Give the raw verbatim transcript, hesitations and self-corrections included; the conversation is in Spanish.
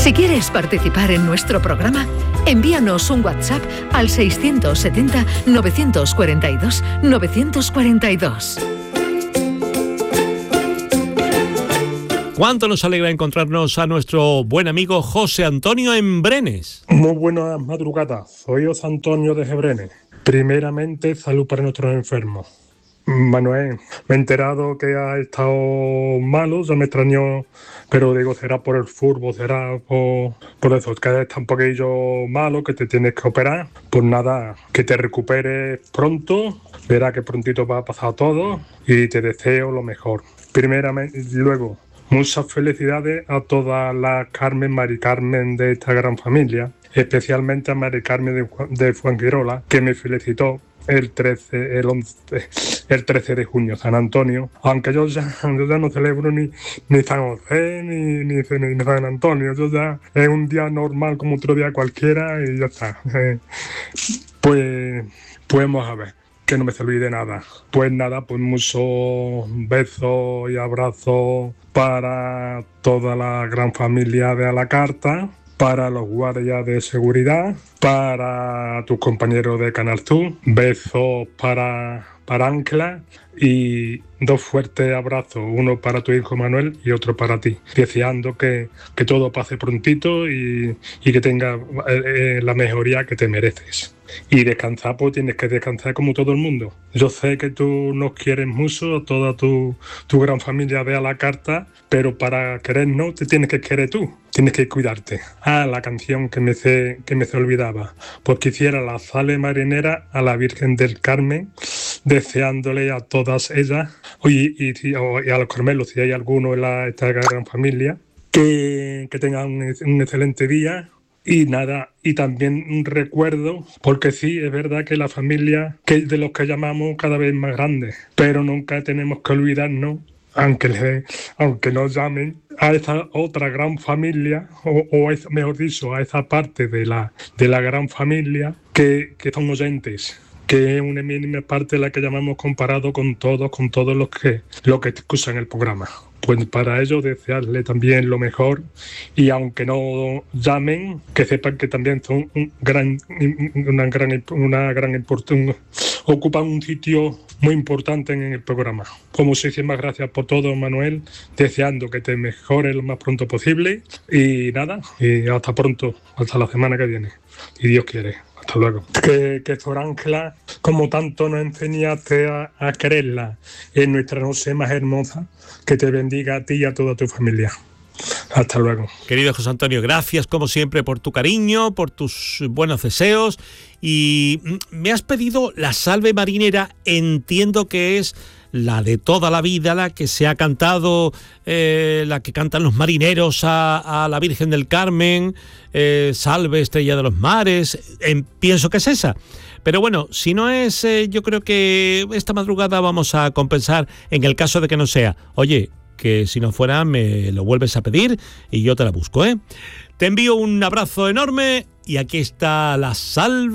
Si quieres participar en nuestro programa, envíanos un WhatsApp al seiscientos setenta, novecientos cuarenta y dos, novecientos cuarenta y dos. Cuánto nos alegra encontrarnos a nuestro buen amigo José Antonio en Brenes. Muy buenas madrugadas, soy José Antonio de Brenes. Primeramente, salud para nuestros enfermos. Manuel, me he enterado que ha estado malo, ya me extrañó, pero digo, será por el fútbol, será por, por eso, que está un poquillo malo, que te tienes que operar. Pues nada, que te recuperes pronto, verá que prontito va a pasar todo y te deseo lo mejor. Primeramente, luego, muchas felicidades a toda la Carmen, Mari Carmen de esta gran familia, especialmente a Mari Carmen de, de Fuengirola, que me felicitó el trece, el once, el trece de junio, San Antonio, aunque yo ya, yo ya no celebro ni, ni San José ni, ni, ni San Antonio, yo ya es un día normal como otro día cualquiera y ya está. Eh, pues, pues vamos a ver, que no me se olvide nada. Pues nada, pues muchos besos y abrazos para toda la gran familia de A la Carta, para los guardias de seguridad, para tus compañeros de Canal Sur, besos para, para Ángela y dos fuertes abrazos, uno para tu hijo Manuel y otro para ti, deseando que, que todo pase prontito y, y que tengas eh, la mejoría que te mereces. Y descansar, pues tienes que descansar como todo el mundo. Yo sé que tú nos quieres mucho, toda tu, tu gran familia de A la Carta, pero para querernos te tienes que querer tú, tienes que cuidarte. Ah, la canción que me se, que me se olvidaba. Pues quisiera la sale marinera a la Virgen del Carmen, deseándole a todas ellas, y, y, y a los Carmelos, si hay alguno en la, esta gran familia, que, que tengan un, un excelente día. Y nada, y también un recuerdo, porque sí, es verdad que la familia que de los que llamamos cada vez más grande, pero nunca tenemos que olvidarnos, aunque, le, aunque nos llamen, a esa otra gran familia, o, o es, mejor dicho, a esa parte de la, de la gran familia que, que son oyentes, que es una mínima parte de la que llamamos comparado con todos, con todos los que, los que escuchan el programa. Pues para ello desearle también lo mejor y aunque no llamen, que sepan que también son un gran, una gran, una gran importancia, ocupan un sitio muy importante en el programa. Pues muchísimas gracias por todo, Manuel, deseando que te mejores lo más pronto posible y nada, y hasta pronto, hasta la semana que viene, y Dios quiere. Hasta luego. Que, que Sor Ángela, como tanto nos enseñaste a, a quererla en nuestra noche más hermosa, que te bendiga a ti y a toda tu familia. Hasta luego. Querido José Antonio, gracias como siempre por tu cariño, por tus buenos deseos. Y me has pedido la salve marinera, entiendo que es la de toda la vida, la que se ha cantado, eh, la que cantan los marineros a, a la Virgen del Carmen, eh, Salve Estrella de los Mares, eh, pienso que es esa. Pero bueno, si no es, eh, yo creo que esta madrugada vamos a compensar en el caso de que no sea. Oye, que si no fuera me lo vuelves a pedir y yo te la busco, ¿eh? Te envío un abrazo enorme y aquí está la salve